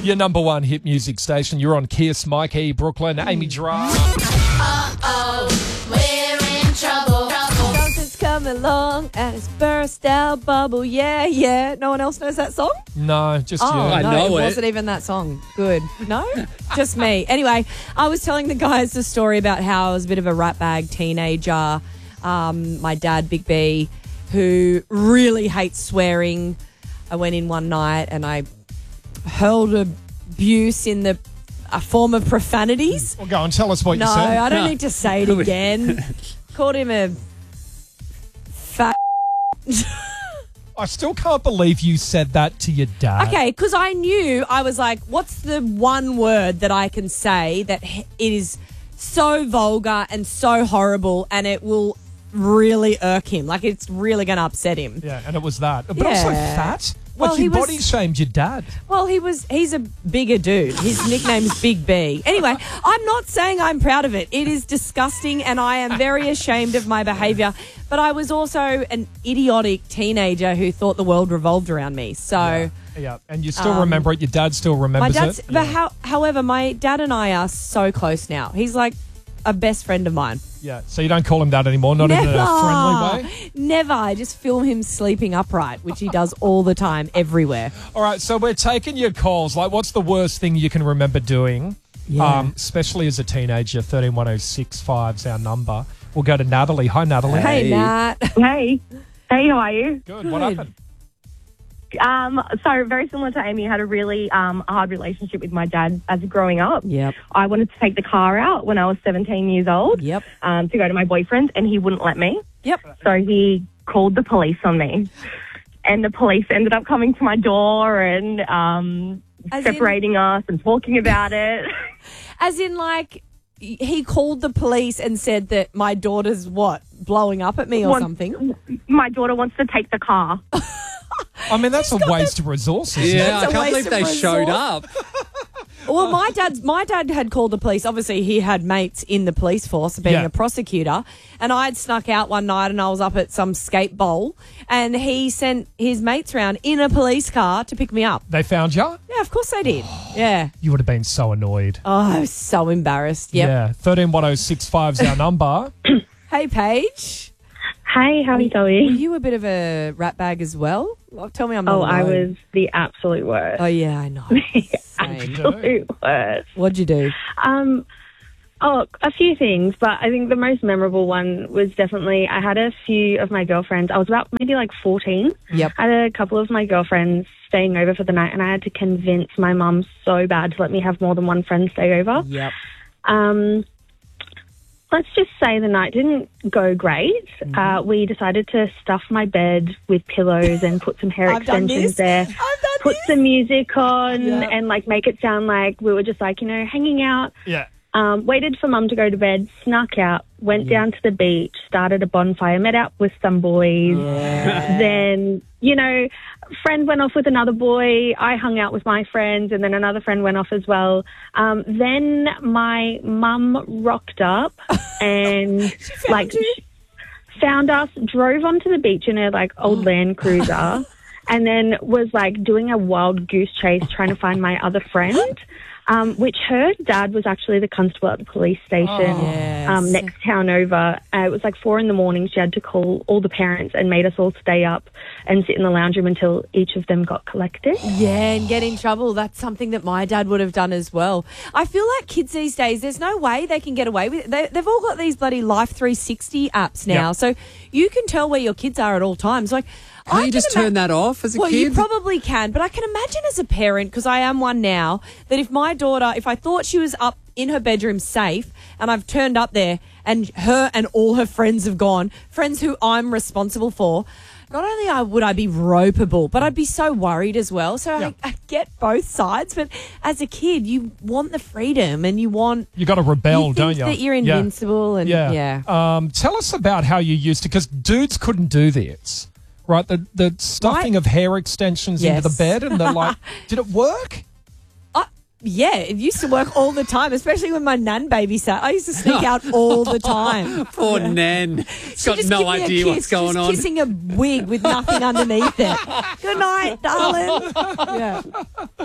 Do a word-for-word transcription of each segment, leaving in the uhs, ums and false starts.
Your number one hit music station. You're on Kiss, Mikey, Brooklyn, Amy Drive. Uh-oh, we're in trouble. Something's coming along and it's burst out bubble. Yeah, yeah. No one else knows that song? No, just Oh, you. I no, know it it. wasn't even that song. Good. No? Just me. Anyway, I was telling the guys the story about how I was a bit of a ratbag teenager. Um, my dad, Big B, who really hates swearing. I went in one night and I hurled abuse in the a form of profanities. Well, go on, tell us what No, you said. I don't No. need to say it again. Called him a fat. I still can't believe you said that to your dad. Okay, because I knew, I was like, what's the one word that I can say that h- it is so vulgar and so horrible and it will really irk him? Like, it's really going to upset him. Yeah, and it was that. But also Yeah. fat. Well, Like, he you was- body shamed your dad. Well, he was, he's a bigger dude. His nickname's Big B. Anyway, I'm not saying I'm proud of it. It is disgusting and I am very ashamed of my behaviour. But I was also an idiotic teenager who thought the world revolved around me. So... Yeah, and you still Um, remember it. Your dad still My remembers dad's, it. but how, however, my dad and I are so close now. He's like a best friend of mine. Yeah, so you don't call him that anymore, not Never, in a friendly way. never. I just film him sleeping upright, which he does all the time, everywhere. All right, so we're taking your calls. Like, what's the worst thing you can remember doing, Yeah. um, especially as a teenager? thirteen one oh six five's our number. We'll go to Natalie. Hi, Natalie. Hey, Hey. Nat. Hey. Hey, how are you? Good. What Good. happened? Um, so very similar to Amy, I had a really um, hard relationship with my dad as growing up. Yep. I wanted to take the car out when I was seventeen years old Yep. um, to go to my boyfriend's, and he wouldn't let me. Yep. So he called the police on me. And the police ended up coming to my door and um, As in- separating us and talking about it. As in, like, he called the police and said that my daughter's, what, blowing up at me or Wants- something? My daughter wants to take the car. I mean, that's a waste of resources. Yeah, I That's a can't waste believe of they showed resource. up. Well, my dad, my dad had called the police. Obviously, he had mates in the police force, being Yeah. a prosecutor. And I had snuck out one night, and I was up at some skate bowl, and he sent his mates round in a police car to pick me up. They found you? Yeah, of course they did. Yeah. You would have been so annoyed. Oh, I was so embarrassed. Yep. Yeah, thirteen one oh six five's our number. Hey, Paige. Hey, how are you Were going? you a bit of a rat bag as well? Well, tell me I'm Oh, not I alone. was the absolute worst. Oh, yeah, I know. Same. Absolute worst. What'd you do? Um, oh, a few things, but I think the most memorable one was definitely I had a few of my girlfriends. I was about maybe like fourteen. Yep. I had a couple of my girlfriends staying over for the night, and I had to convince my mum so bad to let me have more than one friend stay over. Yep. Um, let's just say the night didn't go great. Mm-hmm. Uh, we decided to stuff my bed with pillows and put some hair I've done extensions this. there. I've done Put this. some music on Yeah. and like make it sound like we were just like, you know, hanging out. Yeah. Um, waited for mum to go to bed, snuck out, went down to the beach, started a bonfire, met up with some boys. Then, you know, friend went off with another boy. I hung out with my friends, and then another friend went off as well. Um, then my mum rocked up and like you? found us, drove onto the beach in her like old Land Cruiser, and then was like doing a wild goose chase trying to find my other friend. Um, which her dad was actually the constable at the police station Yes. um, next town over. Uh, it was like four in the morning. She had to call all the parents and made us all stay up and sit in the lounge room until each of them got collected. Yeah, and get in trouble. That's something that my dad would have done as well. I feel like kids these days, there's no way they can get away with it. They, they've all got these bloody Life three sixty apps now. Yep. So you can tell where your kids are at all times. Like, Can't I you just can ima- turn that off as a well, kid? you probably can, but I can imagine as a parent, because I am one now, that if my daughter, if I thought she was up in her bedroom safe and I've turned up there and her and all her friends have gone, friends who I'm responsible for, not only I would I be ropeable, but I'd be so worried as well. So Yeah. I, I get both sides, but as a kid, you want the freedom and you want... You got to rebel, you think don't you? that you're Yeah. invincible and Yeah. yeah. Um, tell us about how you used to, because dudes couldn't do this, right? The the stuffing of hair extensions Yes. into the bed and the like. Did it work? Uh, yeah, it used to work all the time, especially when my nan babysat. I used to sneak out all the time. Poor Nan. She's got Just no give me a idea kiss, what's going just on. kissing a wig with nothing underneath it. Good night, darling. Yeah.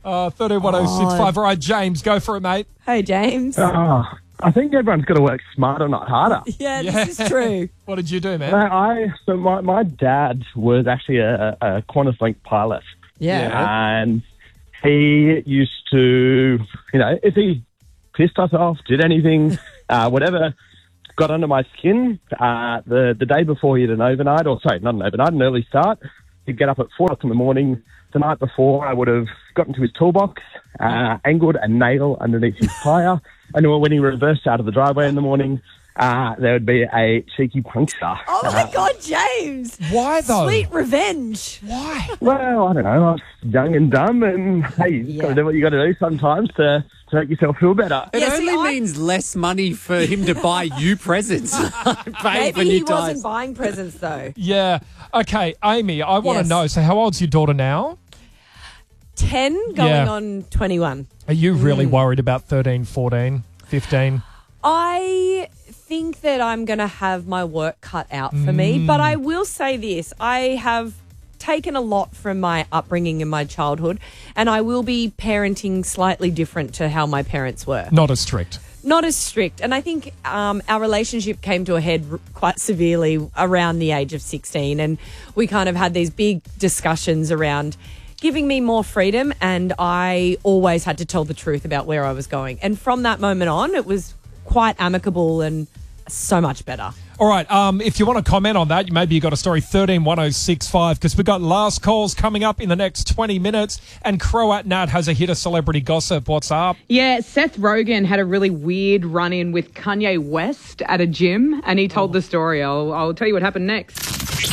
Uh, thirteen one oh six five. All right, James, go for it, mate. Hey, James. Oh, I think everyone's got to work smarter, not harder. Yeah, this is true. What did you do, man? Uh, I so my, my dad was actually a, a Qantas Link pilot. Yeah. And he used to, you know, if he pissed us off, did anything, uh, whatever, got under my skin, uh, the, the day before he had an overnight, or sorry, not an overnight, an early start, he'd get up at four o'clock in the morning. The night before, I would have got into his toolbox, uh, angled a nail underneath his tyre, and when he reversed out of the driveway in the morning, uh, there would be a cheeky puncture. Oh, my uh, God, James. Why, though? Sweet revenge. Why? Well, I don't know. I was young and dumb, and hey, you've Yeah. got to do what you got to do sometimes to, to make yourself feel better. It Yeah, see, only I- means less money for him to buy you presents. Paying for Maybe new he tyres. wasn't buying presents, though. Yeah. Okay, Amy, I want to Yes. know, so how old's your daughter now? ten going Yeah. on twenty-one. Are you Mm. really worried about thirteen, fourteen, fifteen? I think that I'm going to have my work cut out for me, but I will say this. I have taken a lot from my upbringing in my childhood, and I will be parenting slightly different to how my parents were. Not as strict. Not as strict. And I think um, our relationship came to a head r- quite severely around the age of sixteen, and we kind of had these big discussions around giving me more freedom, and I always had to tell the truth about where I was going. And from that moment on, it was quite amicable and so much better. All right, um, if you want to comment on that, maybe you got a story thirteen one oh six five, because we've got last calls coming up in the next twenty minutes, and Croat Nat has a hit of celebrity gossip. What's up? Yeah, Seth Rogen had a really weird run-in with Kanye West at a gym, and he told the story. I'll, I'll tell you what happened next.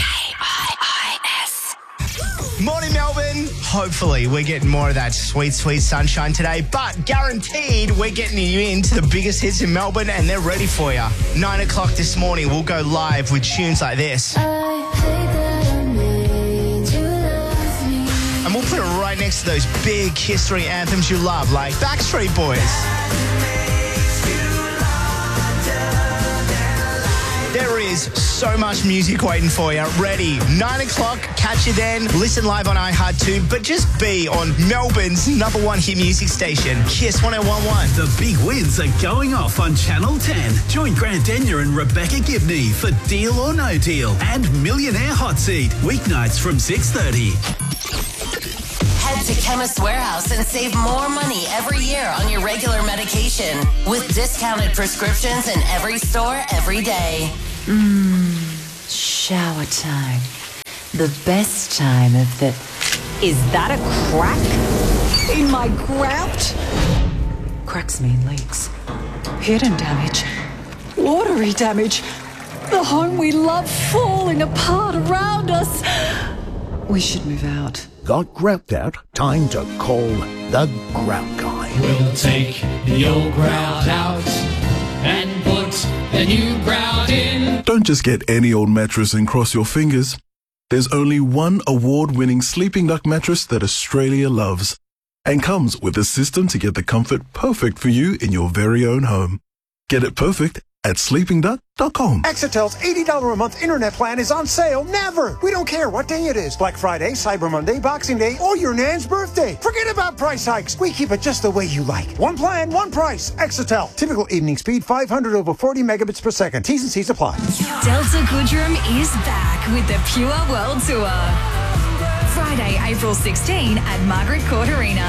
Morning, Melbourne. Hopefully, we're getting more of that sweet, sweet sunshine today, but guaranteed we're getting you into the biggest hits in Melbourne, and they're ready for you. Nine o'clock this morning, we'll go live with tunes like this. And we'll put it right next to those big history anthems you love, like Backstreet Boys. There is so much music waiting for you. Ready. Nine o'clock. Catch you then. Listen live on iHeart too, but just be on Melbourne's number one hit music station, Kiss one oh one point one. The big wins are going off on Channel ten. Join Grant Denyer and Rebecca Gibney for Deal or No Deal and Millionaire Hot Seat, weeknights from six thirty. Head to Chemist Warehouse and save more money every year on your regular medication with discounted prescriptions in every store every day. Mmm, shower time. The best time of the... Is that a crack in my grout? Cracks mean leaks. Hidden damage. Watery damage. The home we love falling apart around us. We should move out. Got grout out? Time to call the Grout Guy. We'll take the old grout out and put the new grout in. Don't just get any old mattress and cross your fingers. There's only one award-winning Sleeping Duck mattress that Australia loves and comes with a system to get the comfort perfect for you in your very own home. Get it perfect at sleeping duck dot com. Exitel's eighty dollars a month internet plan is on sale never. We don't care what day it is. Black Friday, Cyber Monday, Boxing Day, or your nan's birthday. Forget about price hikes. We keep it just the way you like. One plan, one price. Exitel. Typical evening speed five hundred over forty megabits per second. T's and C's apply. Delta Goodrem is back with the Pure World Tour. Friday, April sixteenth at Margaret Court Arena.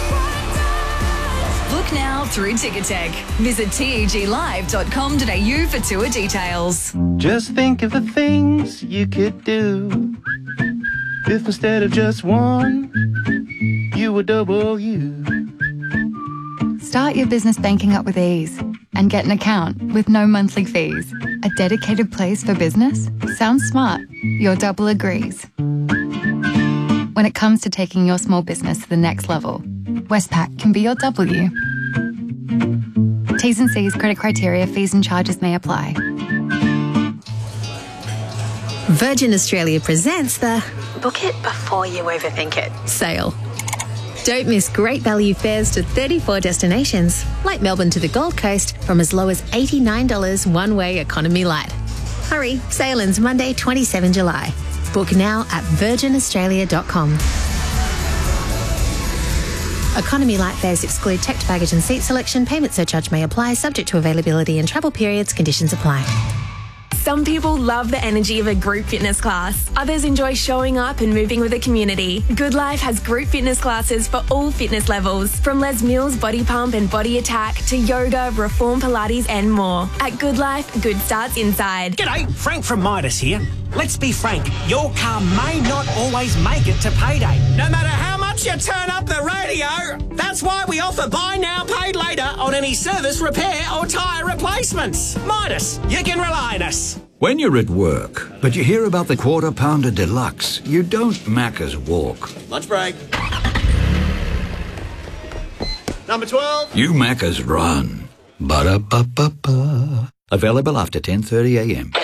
Book now through Ticketek. Visit T E G live dot com dot a u for tour details. Just think of the things you could do if instead of just one, you were double you. Start your business banking up with ease and get an account with no monthly fees. A dedicated place for business? Sounds smart. Your double agrees. When it comes to taking your small business to the next level, Westpac can be your W. T's and C's, credit criteria, fees and charges may apply. Virgin Australia presents the Book It Before You Overthink It sale. Don't miss great value fares to thirty-four destinations, like Melbourne to the Gold Coast, from as low as eighty-nine dollars one-way economy light. Hurry, sale ends Monday, the twenty-seventh of July. Book now at virgin australia dot com. Economy light fares exclude checked baggage and seat selection. Payment surcharge may apply, subject to availability and travel periods. Conditions apply. Some people love the energy of a group fitness class. Others enjoy showing up and moving with the community. Good Life has group fitness classes for all fitness levels, from Les Mills Body Pump and Body Attack to yoga, Reform Pilates and more. At Good Life, good starts inside. G'day, Frank from Midas here. Let's be frank, your car may not always make it to payday. No matter how much you turn up the radio, that's why we offer buy now, paid later on any service, repair or tyre replacements. Midas, you can rely on us. When you're at work, but you hear about the Quarter Pounder Deluxe, you don't Macca's walk. Lunch break. Number twelve. You Macca's run. Ba-da-ba-ba-ba. Available after ten thirty a m.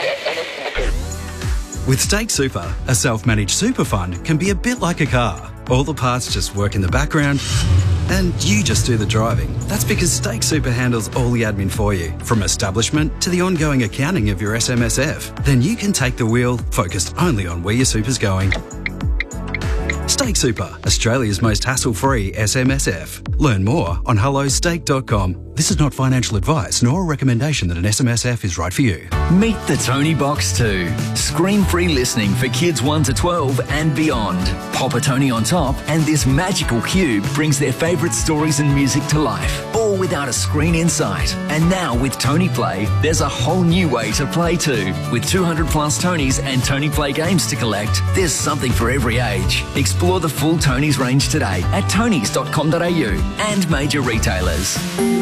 With Stake Super, a self-managed super fund can be a bit like a car. All the parts just work in the background and you just do the driving. That's because Stake Super handles all the admin for you, from establishment to the ongoing accounting of your S M S F. Then you can take the wheel, focused only on where your super's going. Stake Super, Australia's most hassle-free S M S F. Learn more on hello stake dot com. This is not financial advice nor a recommendation that an S M S F is right for you. Meet the Tony Box two. Screen-free listening for kids one to twelve and beyond. Pop a Tony on top and this magical cube brings their favourite stories and music to life, all without a screen in sight. And now with Tony Play, there's a whole new way to play too. With two hundred plus Tonys and Tony Play games to collect, there's something for every age. Explore the full Tonys range today at tonys dot com dot a u and major retailers.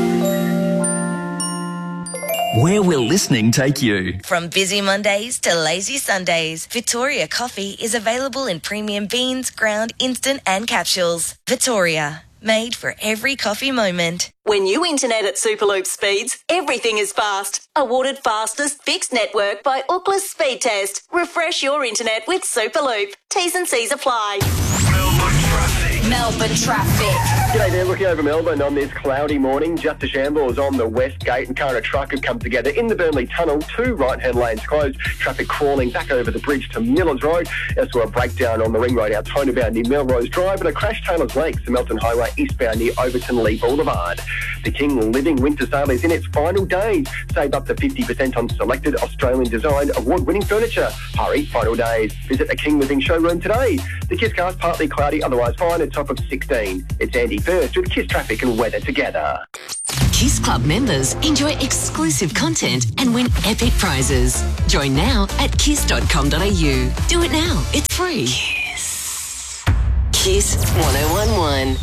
Where will listening take you? From busy Mondays to lazy Sundays, Victoria Coffee is available in premium beans, ground, instant and capsules. Victoria, made for every coffee moment. When you internet at Superloop speeds, everything is fast. Awarded fastest fixed network by Ookla Speed Test. Refresh your internet with Superloop. T's and C's apply. Melbourne traffic. G'day there, looking over Melbourne on this cloudy morning. Just a shambles on the West Gate and car and a truck have come together in the Burnley Tunnel. Two right-hand lanes closed. Traffic crawling back over the bridge to Millers Road. As to a breakdown on the Ring Road outside bound near Melrose Drive and a crash Taylor's Lakes, the Melton Highway eastbound near Overton Lee Boulevard. The King Living Winter Sale is in its final days. Save up to fifty percent on selected Australian designed award-winning furniture. Hurry, final days. Visit a King Living showroom today. The Kiss car's partly cloudy, otherwise fine, at top of sixteen. It's Andy First with Kiss Traffic and Weather together. Kiss Club members enjoy exclusive content and win epic prizes. Join now at kiss dot com dot a u. Do it now. It's free. Kiss. Kiss one oh one one.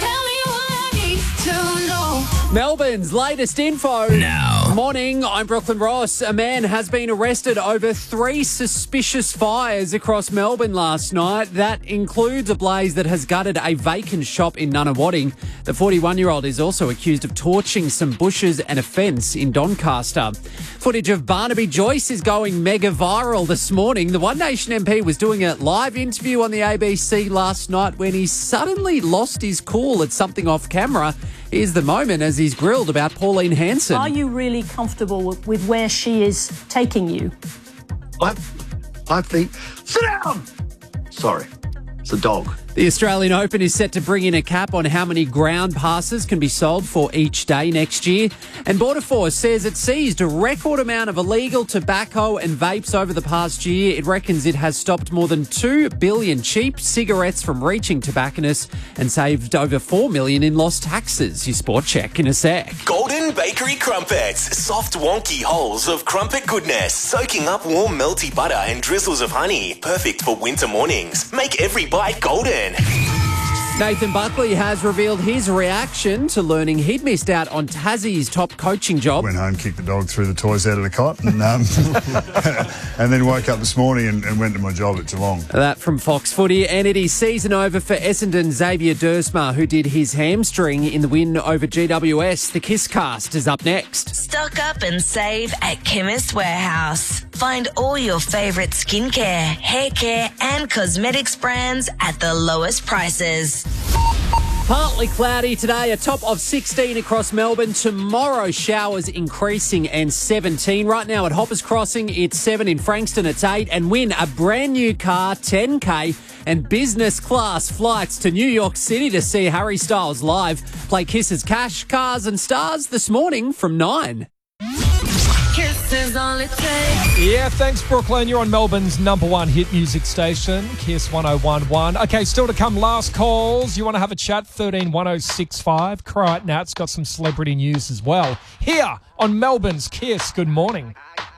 Melbourne's latest info. Now. Morning, I'm Brooklyn Ross. A man has been arrested over three suspicious fires across Melbourne last night. That includes a blaze that has gutted a vacant shop in Nunawading. The forty-one-year-old is also accused of torching some bushes and a fence in Doncaster. Footage of Barnaby Joyce is going mega viral this morning. The One Nation M P was doing a live interview on the A B C last night when he suddenly lost his cool at something off camera. Here's the moment as he's grilled about Pauline Hanson. Are you really comfortable with where she is taking you? I, I think... Sit down! Sorry, it's a dog. The Australian Open is set to bring in a cap on how many ground passes can be sold for each day next year. And Border Force says it seized a record amount of illegal tobacco and vapes over the past year. It reckons it has stopped more than two billion cheap cigarettes from reaching tobacconists and saved over four million in lost taxes. Your sport check in a sec. Golden Bakery Crumpets. Soft, wonky holes of crumpet goodness, soaking up warm, melty butter and drizzles of honey. Perfect for winter mornings. Make every bite golden. Nathan Buckley has revealed his reaction to learning he'd missed out on Tassie's top coaching job. Went home, kicked the dog, threw the toys out of the cot, and, um, and then woke up this morning and, and went to my job at Geelong. That from Fox Footy, and it is season over for Essendon Xavier Dersma, who did his hamstring in the win over G W S. The Kiss Cast is up next. Stock up and save at Chemist Warehouse. Find all your favourite skincare, hair care and cosmetics brands at the lowest prices. Partly cloudy today, a top of sixteen across Melbourne. Tomorrow, showers increasing and seventeen. Right now at Hoppers Crossing, it's seven. In Frankston, it's eight. And win a brand new car, ten K, and business class flights to New York City to see Harry Styles live. Play Kisses Cash, Cars and Stars this morning from nine. Kisses only take. Yeah, thanks, Brooklyn. You're on Melbourne's number one hit music station, Kiss one oh one one. Okay, still to come, last calls. You want to have a chat? thirteen one oh six five. Right now, it's got some celebrity news as well. Here on Melbourne's Kiss. Good morning.